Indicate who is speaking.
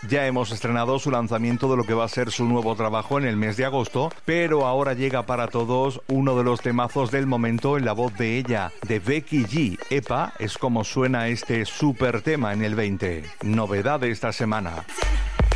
Speaker 1: Ya hemos estrenado su lanzamiento de lo que va a ser su nuevo trabajo en el mes de agosto, pero ahora llega para todos uno de los temazos del momento en la voz de ella, de Becky G. Epa es como suena este super tema en el 20. Novedad de esta semana.